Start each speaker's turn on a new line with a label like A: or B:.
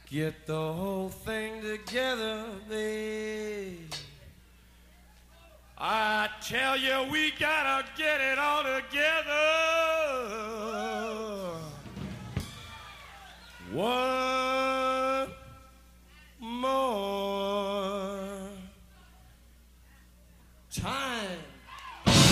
A: Get the whole thing together, babe. I tell you, we gotta get it all together. One